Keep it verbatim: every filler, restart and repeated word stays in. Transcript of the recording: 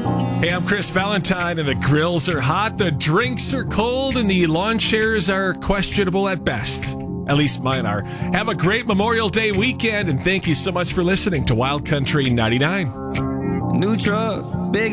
Hey, I'm Chris Valentine, and the grills are hot, the drinks are cold, and the lawn chairs are questionable at best. At least mine are. Have a great Memorial Day weekend, and thank you so much for listening to Wild Country ninety-nine. New truck.